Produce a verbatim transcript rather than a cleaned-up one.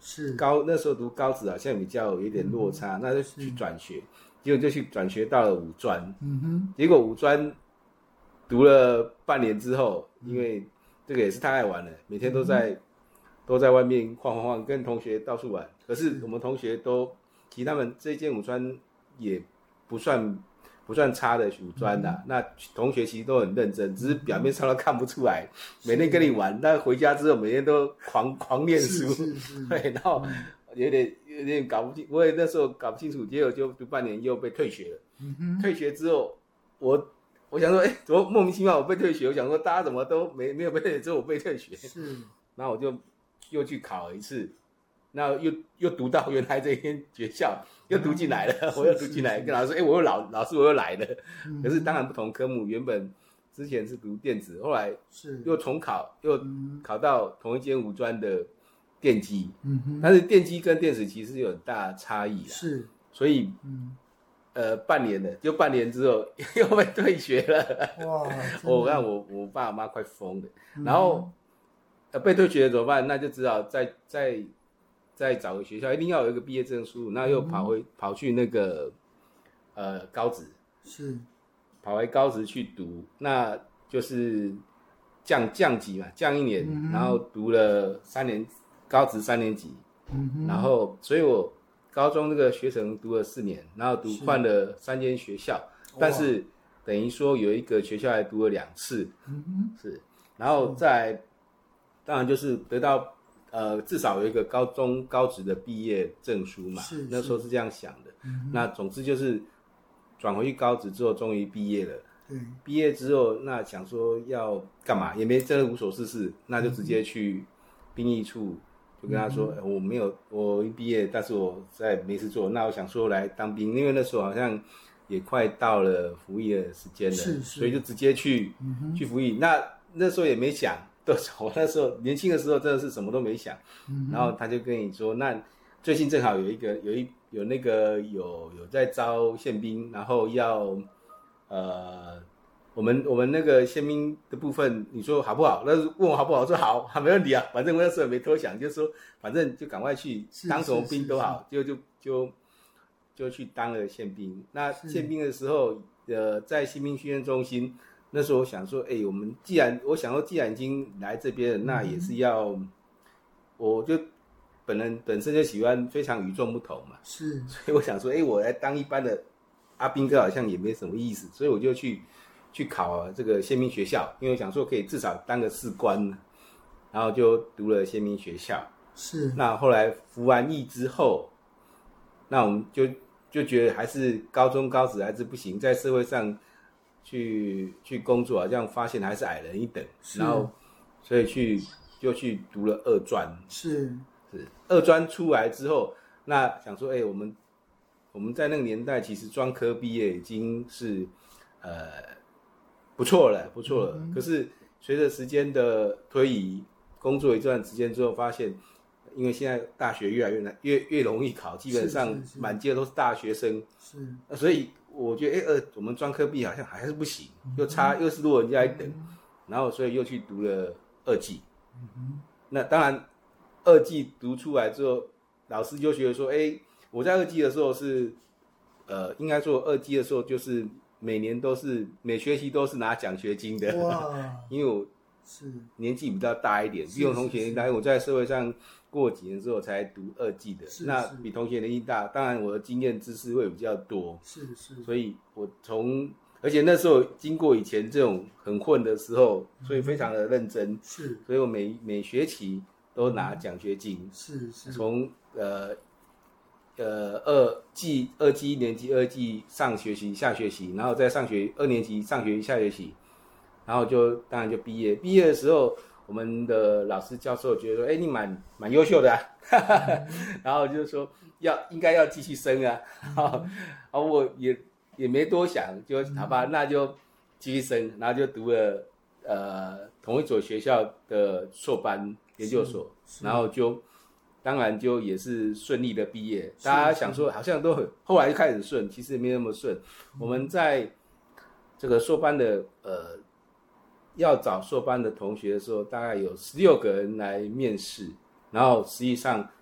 是高那时候读高职好像比较有一点落差，嗯、那就去转学，结果就去转学到了五专， 嗯哼， 结果五专读了半年之后，因为这个也是太爱玩了，每天都在、嗯、都在外面晃晃晃，跟同学到处玩。可是我们同学都，其实他们这一间五专也不算不算差的五专啦、嗯，那同学其实都很认真，只是表面上都看不出来，每天跟你玩，但回家之后每天都狂狂念书， 是是是对，然后有点有点搞不清，我也那时候搞不清楚，结果就读半年又被退学了。嗯、退学之后，我我想说，哎，怎么莫名其妙我被退学？我想说大家怎么都没没有被退学，只有我被退学。 是， 然后我就又去考了一次。那又又读到原来这间学校，又读进来了，嗯、我又读进来，跟老师说：“哎、欸，我又老老师，我又来了。嗯”可是当然不同科目，原本之前是读电子，后来又重考，又考到同一间五专的电机。嗯、但是电机跟电子其实有很大差异啦， 是， 所以、嗯、呃半年了，就半年之后又被退学了。哇！我看我我爸妈快疯了，嗯、然后、呃、被退学了怎么办？那就只好再再。再找个学校，一定要有一个毕业证书，那又跑回、嗯、跑去那个呃高职， 是跑回高职去读，那就是降降级嘛，降一年、嗯，然后读了三年高职三年级，嗯、然后所以我高中这个学程读了四年，然后读换了三间学校，但是等于说有一个学校还读了两次，嗯、是，然后再当然就是得到。呃，至少有一个高中高职的毕业证书嘛，那时候是这样想的。嗯、那总之就是转回去高职之后，终于毕业了。对，毕业之后，那想说要干嘛，也没真的无所事事，那就直接去兵役处，就跟他说、嗯欸、我没有，我一毕业，但是我在没事做，那我想说来当兵，因为那时候好像也快到了服役的时间了，是是，所以就直接去、嗯、去服役。那那时候也没想。对，我那时候年轻的时候真的是什么都没想，嗯、然后他就跟你说，那最近正好有一个有一有那个有有在招宪兵，然后要呃我们我们那个宪兵的部分，你说好不好？那问我好不好，我说好，没问题啊，反正我那时候也没多想，就说反正就赶快去当什么兵都好，就就就就去当了宪兵。那宪兵的时候，呃，在新兵训练中心。那时候我想说，哎、欸，我们既然我想说，既然已经来这边了，那也是要，嗯、我就本人本身就喜欢非常与众不同嘛，是，所以我想说，哎、欸，我来当一般的阿兵哥好像也没什么意思，所以我就去去考这个宪兵学校，因为我想说可以至少当个士官，然后就读了宪兵学校。是，那后来服完役之后，那我们就就觉得还是高中高职还是不行，在社会上。去去工作啊，这样发现还是矮人一等，然后所以去就去读了二专，是是二专出来之后，那想说，哎、欸，我们我们在那个年代其实专科毕业已经是呃不错了，不错了。嗯、可是随着时间的推移，工作一段时间之后，发现因为现在大学越来越难，越越容易考，基本上满街都是大学生，是，是所以。我觉得，哎、欸，呃，我们专科毕业好像还是不行，又差，又是落人家一等，嗯、然后所以又去读了二技。嗯、那当然，二技读出来之后，老师就觉得说，哎、欸，我在二技的时候是，呃，应该说二技的时候就是每年都是每学期都是拿奖学金的，哇，因为我是年纪比较大一点，比我同学年代，我在社会上。过几年之后才读二技的，那比同学年纪大，当然我的经验知识会比较多，是是，所以我从，而且那时候经过以前这种很混的时候，所以非常的认真，是，所以我每每学期都拿奖学金，是是，从呃呃二技二技一年级、二技上学期、下学期，然后再上学二年级上学期、下学期，然后就当然就毕业，毕业的时候。我们的老师教授觉得说，哎、欸，你蛮蛮优秀的啊，嗯、然后就是说要应该要继续升啊，然后、嗯、我也也没多想，就好吧，那就继续升，然后就读了呃同一所学校的硕班研究所，然后就当然就也是顺利的毕业。大家想说好像都很，后来就开始顺，其实没那么顺。嗯、我们在这个硕班的呃。要找硕班的同学的时候，大概有十六个人来面试，然后实际上